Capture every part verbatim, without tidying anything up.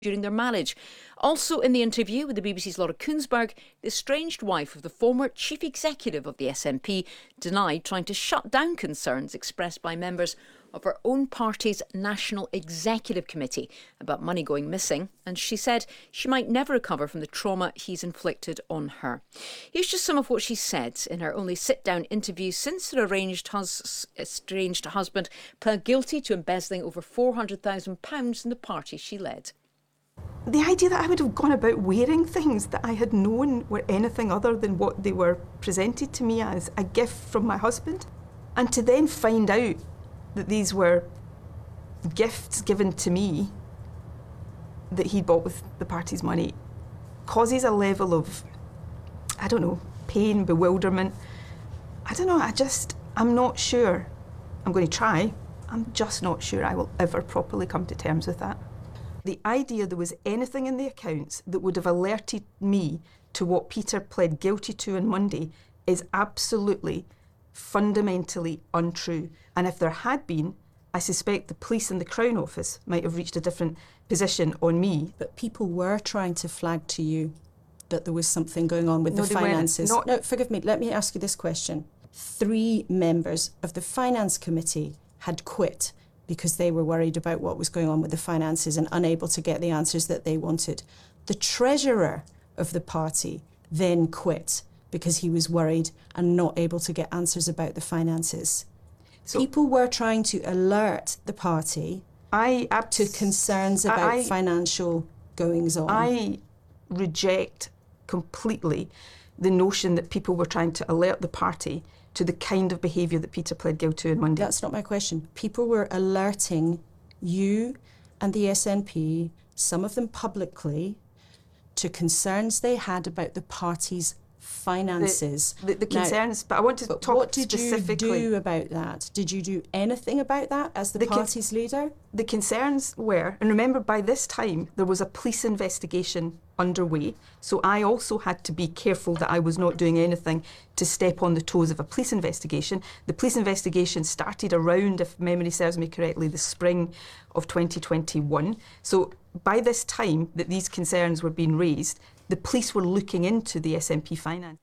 during their marriage. Also in the interview with the B B C's Laura Kuenssberg, the estranged wife of the former chief executive of the S N P denied trying to shut down concerns expressed by members of her own party's National Executive Committee about money going missing, and she said she might never recover from the trauma he's inflicted on her. Here's just some of what she said in her only sit-down interview since her arranged hus- estranged husband pled guilty to embezzling over four hundred thousand pounds in the party she led. The idea that I would have gone about wearing things that I had known were anything other than what they were presented to me as a gift from my husband, and to then find out that these were gifts given to me that he bought with the party's money causes a level of, I don't know, pain, bewilderment. I don't know, I just, I'm not sure. I'm going to try. I'm just not sure I will ever properly come to terms with that. The idea there was anything in the accounts that would have alerted me to what Peter pled guilty to on Monday is absolutely, fundamentally untrue. And if there had been, I suspect the police and the Crown Office might have reached a different position on me. But people were trying to flag to you that there was something going on with No, the they weren't. finances. Not- No, forgive me, let me ask you this question. Three members of the Finance Committee had quit because they were worried about what was going on with the finances and unable to get the answers that they wanted. The treasurer of the party then quit because he was worried and not able to get answers about the finances. So people were trying to alert the party I up to concerns about I, financial goings on. I reject completely the notion that people were trying to alert the party to the kind of behaviour that Peter pled guilty to on Monday. That's not my question. People were alerting you and the S N P, some of them publicly, to concerns they had about the party's finances. The, the, the Now, concerns, but I want to but talk what did specifically. you do about that? Did you do anything about that as the, The con- party's leader? The concerns were, and remember by this time there was a police investigation underway, so I also had to be careful that I was not doing anything to step on the toes of a police investigation. The police investigation started around, if memory serves me correctly, the spring of twenty twenty-one. So by this time that these concerns were being raised, the police were looking into the S N P finance.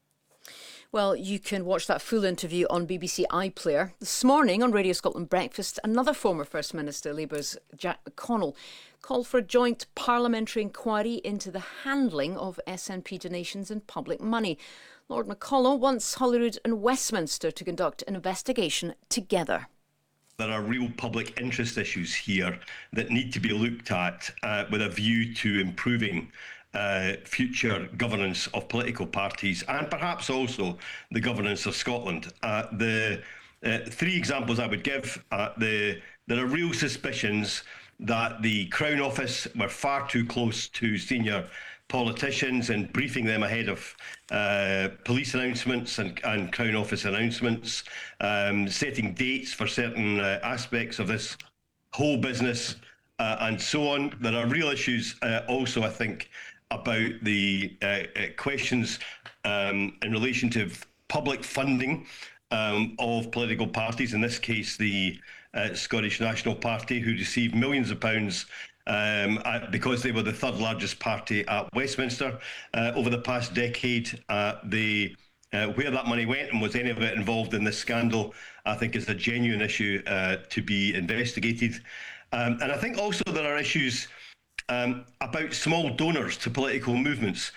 Well, you can watch that full interview on B B C iPlayer. This morning on Radio Scotland Breakfast, another former First Minister, Labour's Jack McConnell, called for a joint parliamentary inquiry into the handling of S N P donations and public money. Lord McConnell wants Holyrood and Westminster to conduct an investigation together. There are real public interest issues here that need to be looked at uh, with a view to improving Uh, future governance of political parties and perhaps also the governance of Scotland. Uh, the uh, three examples I would give, uh, the, there are real suspicions that the Crown Office were far too close to senior politicians and briefing them ahead of uh, police announcements and, and Crown Office announcements, um, setting dates for certain uh, aspects of this whole business uh, and so on. There are real issues uh, also, I think, about the uh, uh, questions um, in relation to public funding um, of political parties, in this case the uh, Scottish National Party, who received millions of pounds um, at, because they were the third largest party at Westminster uh, over the past decade. Uh, the, uh, where that money went and was any of it involved in this scandal, I think is a genuine issue uh, to be investigated. Um, and I think also there are issues Um, about small donors to political movements.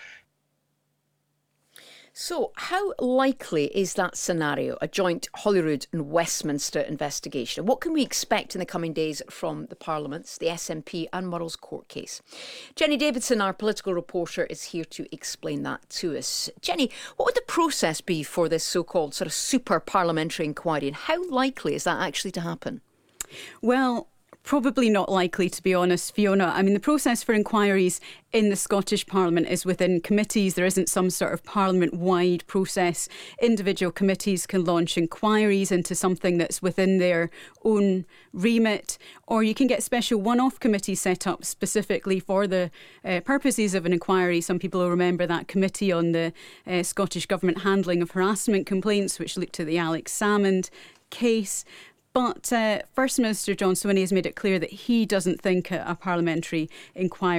So how likely is that scenario, a joint Holyrood and Westminster investigation? What can we expect in the coming days from the Parliaments, the S N P and Murrell's court case? Jenny Davidson, our political reporter, is here to explain that to us. Jenny, what would the process be for this so-called sort of super parliamentary inquiry, and how likely is that actually to happen? Well, probably not likely, to be honest, Fiona. I mean, the process for inquiries in the Scottish Parliament is within committees. There isn't some sort of Parliament-wide process. Individual committees can launch inquiries into something that's within their own remit, or you can get special one-off committees set up specifically for the uh, purposes of an inquiry. Some people will remember that committee on the uh, Scottish Government handling of harassment complaints, which looked at the Alex Salmond case. But uh, First Minister John Swinney has made it clear that he doesn't think a, a parliamentary inquiry